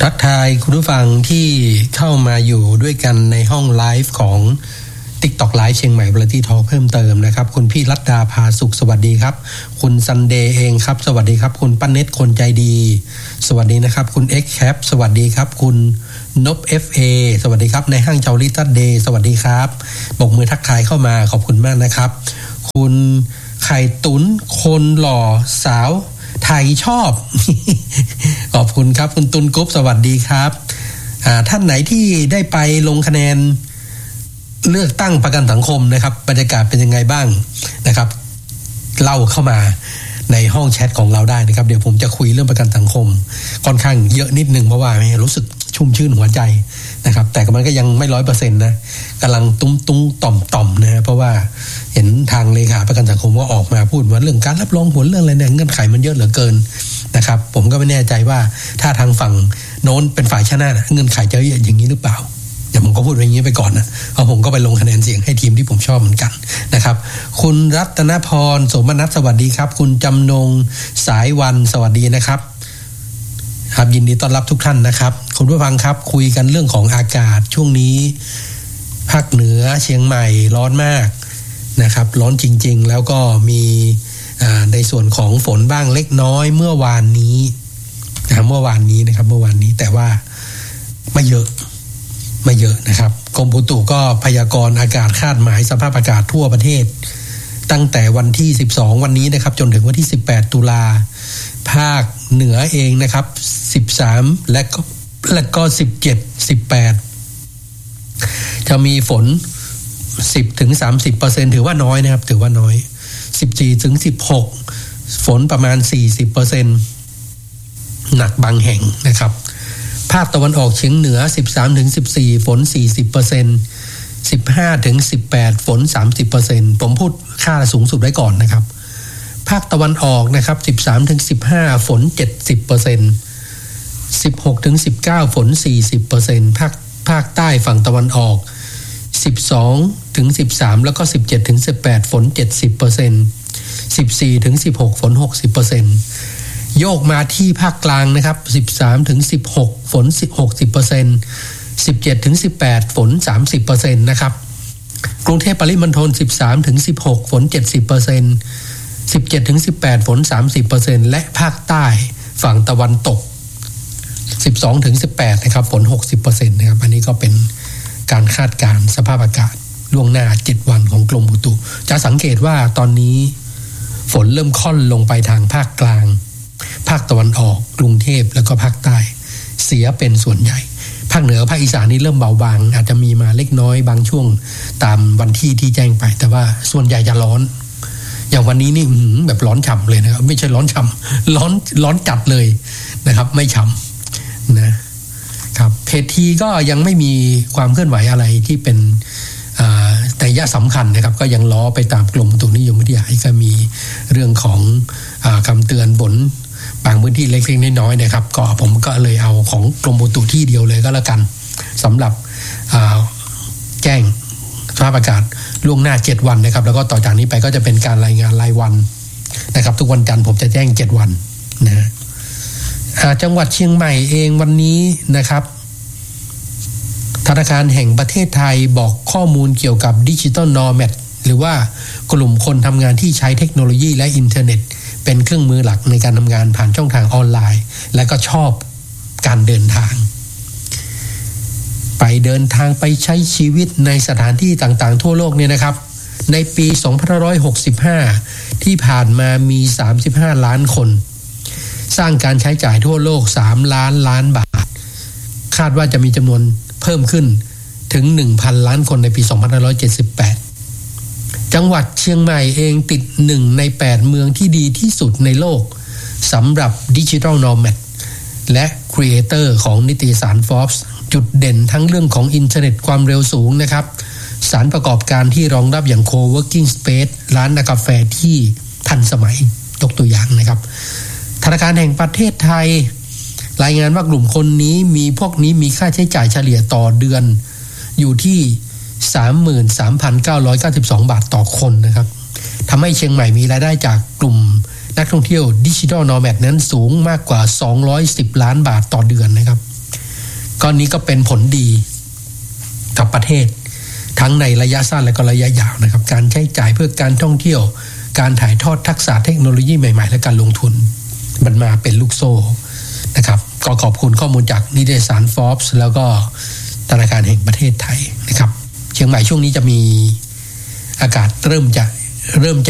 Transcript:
ทักทายคุณผู้ฟังที่เข้ามาอยู่ด้วยกันในห้องไลฟ์ของ TikTok Live เชียงใหม่ Variety Talk เพิ่มเติมนะครับคุณพี่รัตดาพาสุขสวัสดีครับคุณซันเดย์เองครับสวัสดีครับคุณป้าเน็ตคนใจดีสวัสดีนะครับคุณ X Cap สวัสดีครับคุณนบ FA สวัสดีครับในห้างเจ้าลิตเดย์สวัสดีครับบกมือทักทายเข้ามาขอบคุณมากนะครับคุณไข่ตุ๋นคนหล่อสาวไทยชอบขอบคุณครับคุณตุนกุ๊บสวัสดีครับท่านไหนที่ได้ไปลงคะแนนเลือกตั้งประกันสังคมนะครับบรรยากาศเป็นยังไงบ้างนะครับเล่าเข้ามาในห้องแชทของเราได้นะครับเดี๋ยวผมจะคุยเรื่องประกันสังคมค่อนข้างเยอะนิดนึงเพราะว่ารู้สึกชุ่มชื่นหัวใจนะครับแต่มันก็ยังไม่ 100% นะกำลังตุ้งต่อมนะเพราะว่าเห็นทางเลขาประกันสังคมว่าออกมาพูดว่าเรื่องการรับรองผลเรื่องอะไรเนี่ยเงื่อนไขมันเยอะเหลือเกินนะครับผมก็ไม่แน่ใจว่าถ้าทางฝั่งโน้นเป็นฝ่ายชนะเงื่อนไขจะเยอะอย่างนี้หรือเปล่าเดี๋ยวผมก็พูดอย่างนี้ไปก่อนนะเพราะผมก็ไปลงคะแนนเสียงให้ทีมที่ผมชอบเหมือนกันนะครับคุณรัตนพรโสมนัสสวัสดีครับคุณจำนงสายวันสวัสดีนะครับครับยินดีต้อนรับทุกท่านนะครับคุณผู้ฟังครับคุยกันเรื่องของอากาศช่วงนี้ภาคเหนือเชียงใหม่ร้อนมากนะครับร้อนจริงๆแล้วก็มีในส่วนของฝนบ้างเล็กน้อยเมื่อวานนี้นะครับเมื่อวานนี้แต่ว่าไม่เยอะนะครับกรมอุตุก็พยากรณ์อากาศคาดหมายสภาพอากาศทั่วประเทศตั้งแต่วันที่12วันนี้นะครับจนถึงวันที่18ตุลาภาคเหนือเองนะครับ13และก็17 18จะมีฝน 10-30% ถือว่าน้อยนะครับถือว่าน้อย14-16ฝนประมาณ 40% หนักบางแห่งนะครับภาคตะวันออกเฉียงเหนือ 13-14 ฝน 40% 15-18 ฝน 30% ผมพูดค่าสูงสุดไว้ก่อนนะครับภาคตะวันออกนะครับ 13-15 ฝน 70% 16-19 ฝน 40% ภาคใต้ฝั่งตะวันออก 12-13 แล้วก็ 17-18 ฝน 70% 14-16 ฝน 60%โยกมาที่ภาคกลางนะครับ 13-16 ฝน 60% 17-18 ฝน 30% นะครับกรุงเทพปริมณฑล 13-16 ฝน 70% 17-18 ฝน 30% และภาคใต้ฝั่งตะวันตก 12-18 นะครับฝน 60% นะครับอันนี้ก็เป็นการคาดการณ์สภาพอากาศล่วงหน้า7วันของกรมอุตุจะสังเกตว่าตอนนี้ฝนเริ่มค่อนลงไปทางภาคกลางภาคตะวันออกกรุงเทพแล้วก็ภาคใต้เสียเป็นส่วนใหญ่ภาคเหนือภาคอีสานนี่เริ่มเบาบางอาจจะมีมาเล็กน้อยบางช่วงตามวันที่แจ้งไปแต่ว่าส่วนใหญ่จะร้อนอย่างวันนี้นี่แบบร้อนฉ่ำเลยนะครับไม่ใช่ร้อนฉ่ำร้อนจัดเลยนะครับไม่ฉ่ำนะครับเพจทีก็ยังไม่มีความเคลื่อนไหวอะไรที่เป็นแต่ระยะสำคัญนะครับก็ยังล้อไปตามกรมอุตุนิยมวิทยาก็มีเรื่องของคำเตือนฝนบางพื้นที่เล็กๆน้อยๆนะครับก็ผมก็เลยเอาของกรมอุตุที่เดียวเลยก็แล้วกันสำหรับแจ้งสภาพอากาศล่วงหน้า7วันนะครับแล้วก็ต่อจากนี้ไปก็จะเป็นการรายงานรายวันนะครับทุกวันจันทร์ผมจะแจ้ง7วันนะจังหวัดเชียงใหม่เองวันนี้นะครับธนาคารแห่งประเทศไทยบอกข้อมูลเกี่ยวกับ Digital Nomad หรือว่ากลุ่มคนทำงานที่ใช้เทคโนโลยีและอินเทอร์เน็ตเป็นเครื่องมือหลักในการทำงานผ่านช่องทางออนไลน์และก็ชอบการเดินทางไปใช้ชีวิตในสถานที่ต่างๆทั่วโลกเนี่ยนะครับในปี2565ที่ผ่านมามี35ล้านคนสร้างการใช้จ่ายทั่วโลก3ล้านล้านบาทคาดว่าจะมีจำนวนเพิ่มขึ้นถึง 1,000 ล้านคนในปี2578จังหวัดเชียงใหม่เองติด1ใน8เมืองที่ดีที่สุดในโลกสำหรับ Digital Nomad และครีเอเตอร์ของนิตยสาร Forbes จุดเด่นทั้งเรื่องของอินเทอร์เน็ตความเร็วสูงนะครับสถานประกอบการที่รองรับอย่าง Co-working Space ร้านกาแฟที่ทันสมัยยกตัวอย่างนะครับธนาคารแห่งประเทศไทยรายงานว่ากลุ่มคนนี้มีค่าใช้จ่ายเฉลี่ยต่อเดือนอยู่ที่ 33,992 บาทต่อคนนะครับทำให้เชียงใหม่มีรายได้จากกลุ่มนักท่องเที่ยว Digital Nomad นั้นสูงมากกว่า210ล้านบาทต่อเดือนนะครับก็นี้ก็เป็นผลดีกับประเทศทั้งในระยะสั้นและก็ระยะยาวนะครับการใช้จ่ายเพื่อการท่องเที่ยวการถ่ายทอดทักษะเทคโนโลยีใหม่ๆและการลงทุนมันมาเป็นลูกโซ่นะครับก็ขอบคุณข้อมูลจากนิตยสาร Forbes แล้วก็ธนาคารแห่งประเทศไทยนะครับเชียงใหม่ช่วงนี้จะมีอากาศเริ่มจะ